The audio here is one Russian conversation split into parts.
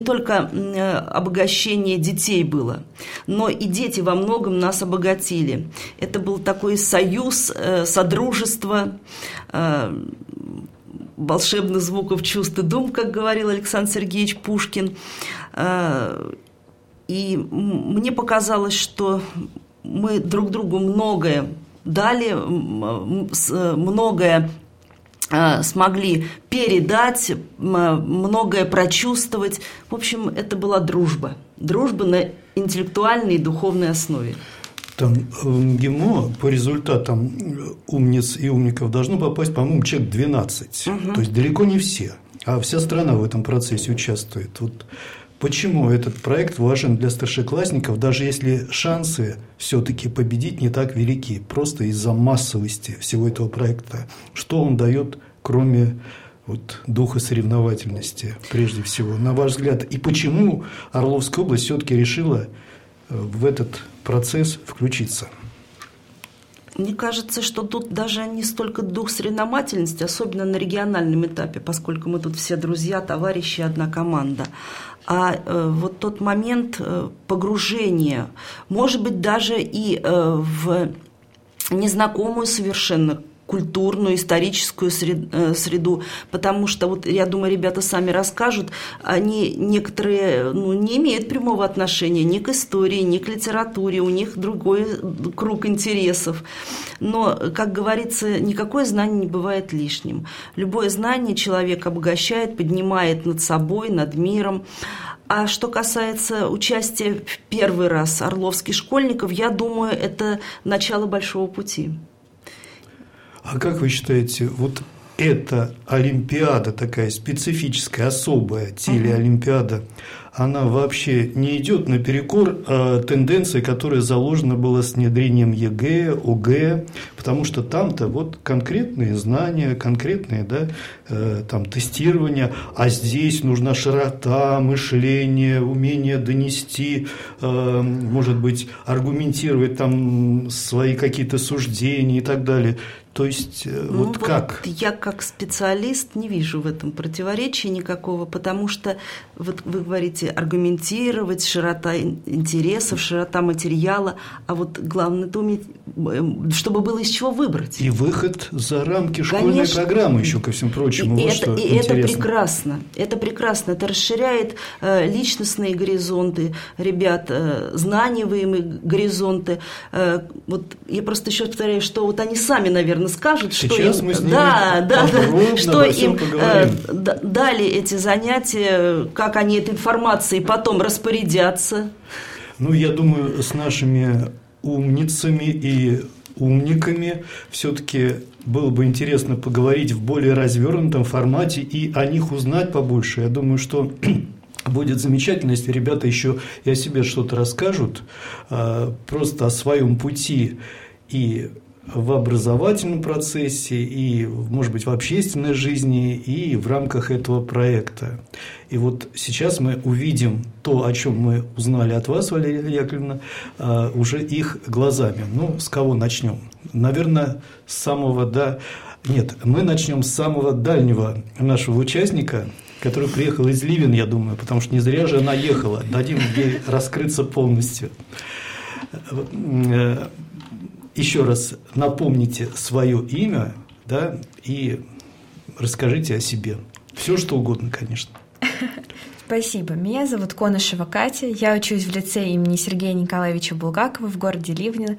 только обогащение детей было, но и дети во многом нас обогатили. Это был такой союз, содружество волшебных звуков, чувств и дум, как говорил Александр Сергеевич Пушкин. И мне показалось, что мы друг другу многое дали, многое смогли передать, многое прочувствовать. В общем, это была дружба. Дружба на интеллектуальной и духовной основе. Там в МГИМО по результатам умниц и умников должно попасть, по-моему, человек 12. То есть далеко не все. А вся страна в этом процессе участвует. Вот почему этот проект важен для старшеклассников, даже если шансы все-таки победить не так велики, просто из-за массовости всего этого проекта? Что он дает, кроме духа соревновательности, прежде всего, на ваш взгляд? И почему Орловская область все-таки решила в этот процесс включиться? Мне кажется, что тут даже не столько дух соревновательности, особенно на региональном этапе, поскольку мы тут все друзья, товарищи, одна команда. А вот тот момент погружения, может быть, даже и в незнакомую совершенно культурную, историческую среду, потому что, вот, я думаю, ребята сами расскажут, они некоторые не имеют прямого отношения ни к истории, ни к литературе, у них другой круг интересов. Но, как говорится, никакое знание не бывает лишним. Любое знание человек обогащает, поднимает над собой, над миром. А что касается участия в первый раз орловских школьников, я думаю, это начало большого пути. А как вы считаете, вот эта олимпиада такая специфическая, особая телеолимпиада, она вообще не идет наперекор тенденции, которая заложена была с внедрением ЕГЭ, ОГЭ, потому что там-то вот конкретные знания, конкретные там тестирования, а здесь нужна широта мышления, умение донести, может быть, аргументировать там свои какие-то суждения и так далее. То есть, как? Я как специалист не вижу в этом противоречия никакого, потому что вот вы говорите аргументировать, широта интересов, широта материала, а вот главное это уметь, чтобы было из чего выбрать. И выход за рамки школьной программы еще, ко всему прочему. Это прекрасно. Это прекрасно. Это расширяет личностные горизонты ребят, знаниевые горизонты. Вот я просто еще повторяю, что вот они сами, наверное, скажут, что сейчас им, мы с ними что им дали эти занятия, как они этой информацией потом распорядятся. Я думаю, с нашими умницами и умниками все-таки было бы интересно поговорить в более развернутом формате и о них узнать побольше. Я думаю, что будет замечательно, если ребята еще и о себе что-то расскажут, просто о своем пути и в образовательном процессе, и, может быть, в общественной жизни, и в рамках этого проекта. И вот сейчас мы увидим то, о чем мы узнали от вас, Валерия Яковлевна, уже их глазами. С кого начнем? Наверное, с самого, Нет, мы начнем с самого дальнего нашего участника, который приехал из Ливен, я думаю, потому что не зря же она ехала. Дадим ей раскрыться полностью. Еще раз напомните свое имя, и расскажите о себе. Все, что угодно, конечно. Спасибо. Меня зовут Конышева Катя. Я учусь в лицее имени Сергея Николаевича Булгакова в городе Ливне.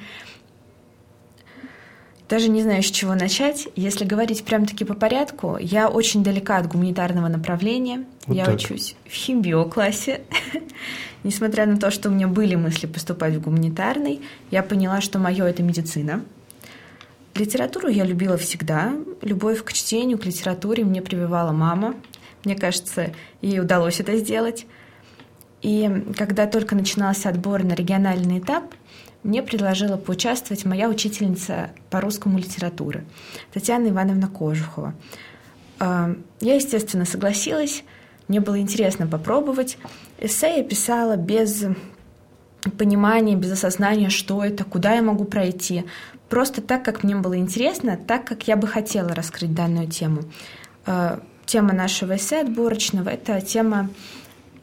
Даже не знаю, с чего начать. Если говорить прям-таки по порядку, я очень далека от гуманитарного направления. Я учусь в химбио-классе. Несмотря на то, что у меня были мысли поступать в гуманитарный, я поняла, что мое — это медицина. Литературу я любила всегда. Любовь к чтению, к литературе мне прививала мама. Мне кажется, ей удалось это сделать. И когда только начинался отбор на региональный этап, мне предложила поучаствовать моя учительница по русскому литературе Татьяна Ивановна Кожухова. Я, естественно, согласилась. Мне было интересно попробовать. Эссе я писала без понимания, без осознания, что это, куда я могу пройти. Просто так, как мне было интересно, так, как я бы хотела раскрыть данную тему. Тема нашего эссе отборочного — это тема